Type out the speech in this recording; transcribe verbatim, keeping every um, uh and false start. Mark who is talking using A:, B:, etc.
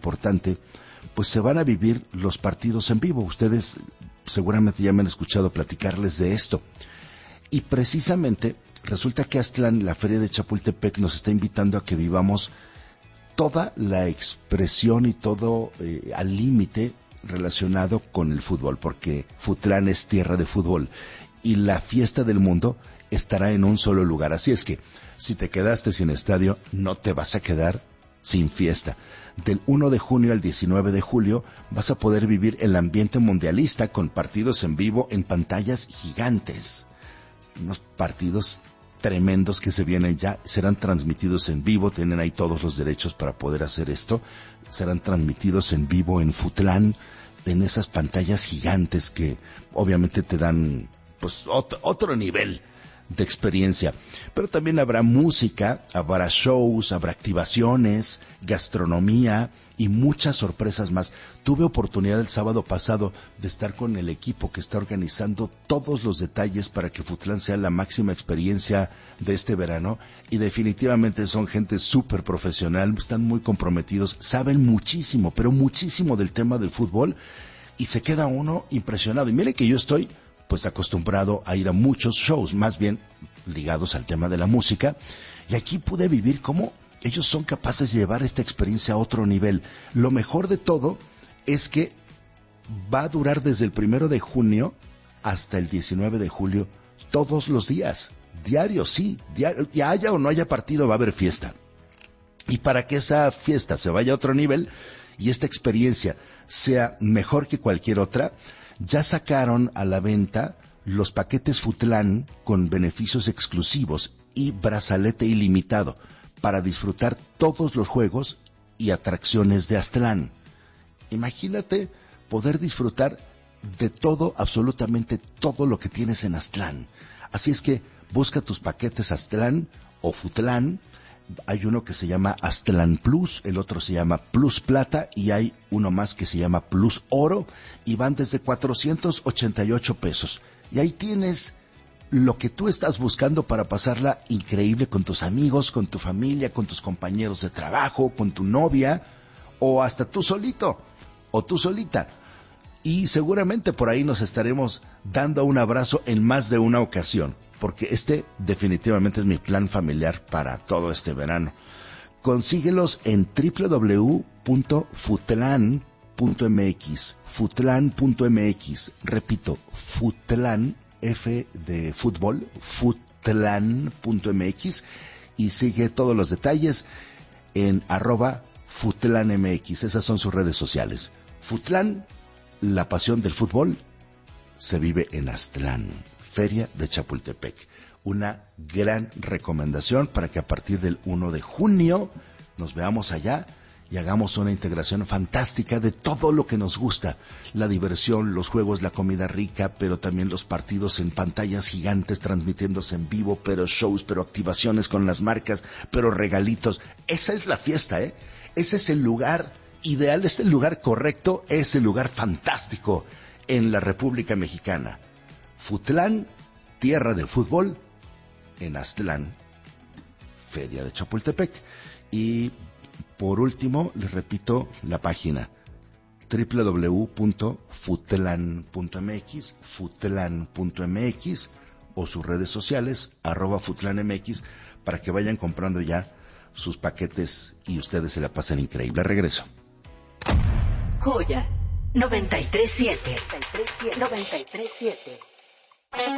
A: importante, pues se van a vivir los partidos en vivo. Ustedes seguramente ya me han escuchado platicarles de esto. Y precisamente resulta que Aztlán, la Feria de Chapultepec, nos está invitando a que vivamos toda la expresión y todo eh, al límite relacionado con el fútbol, porque Futlán es tierra de fútbol y la fiesta del mundo estará en un solo lugar. Así es que si te quedaste sin estadio, no te vas a quedar sin fiesta. Del primero de junio al diecinueve de julio vas a poder vivir el ambiente mundialista con partidos en vivo en pantallas gigantes. Unos partidos tremendos que se vienen ya, serán transmitidos en vivo, tienen ahí todos los derechos para poder hacer esto, serán transmitidos en vivo en Futlán, en esas pantallas gigantes que obviamente te dan pues otro, otro nivel de experiencia. Pero también habrá música, habrá shows, habrá activaciones, gastronomía y muchas sorpresas más. Tuve oportunidad el sábado pasado de estar con el equipo que está organizando todos los detalles para que Futlán sea la máxima experiencia de este verano, y definitivamente son gente súper profesional, están muy comprometidos, saben muchísimo, pero muchísimo del tema del fútbol, y se queda uno impresionado. Y mire que yo estoy pues acostumbrado a ir a muchos shows, más bien ligados al tema de la música, y aquí pude vivir cómo ellos son capaces de llevar esta experiencia a otro nivel. Lo mejor de todo es que va a durar desde el primero de junio hasta el diecinueve de julio, todos los días, diario, sí, diario, ya haya o no haya partido, va a haber fiesta. Y para que esa fiesta se vaya a otro nivel y esta experiencia sea mejor que cualquier otra, ya sacaron a la venta los paquetes Futlán con beneficios exclusivos y brazalete ilimitado para disfrutar todos los juegos y atracciones de Aztlán. Imagínate poder disfrutar de todo, absolutamente todo lo que tienes en Aztlán. Así es que busca tus paquetes Aztlán o Futlán. Hay uno que se llama Aztlán Plus, el otro se llama Plus Plata y hay uno más que se llama Plus Oro y van desde cuatrocientos ochenta y ocho pesos. Y ahí tienes lo que tú estás buscando para pasarla increíble con tus amigos, con tu familia, con tus compañeros de trabajo, con tu novia o hasta tú solito o tú solita. Y seguramente por ahí nos estaremos dando un abrazo en más de una ocasión, porque este definitivamente es mi plan familiar para todo este verano. Consíguelos en doble u doble u doble u punto futlán punto m x, futlán punto m x, repito, Futlán, F de fútbol, futlán punto m x, y sigue todos los detalles en arroba futlánmx, esas son sus redes sociales. Futlán, la pasión del fútbol se vive en Aztlán, Feria de Chapultepec. Una gran recomendación para que a partir del primero de junio nos veamos allá y hagamos una integración fantástica de todo lo que nos gusta. La diversión, los juegos, la comida rica, pero también los partidos en pantallas gigantes transmitiéndose en vivo, pero shows, pero activaciones con las marcas, pero regalitos. Esa es la fiesta, ¿eh? Ese es el lugar ideal, es el lugar correcto, es el lugar fantástico en la República Mexicana. Futlán, tierra del fútbol, en Aztlán, Feria de Chapultepec. Y por último, les repito la página doble u doble u doble u punto futlán punto m x, futlán punto m x o sus redes sociales, arroba futlánmx, para que vayan comprando ya sus paquetes y ustedes se la pasen increíble. Regreso.
B: Joya noventa y tres siete. noventa y tres siete.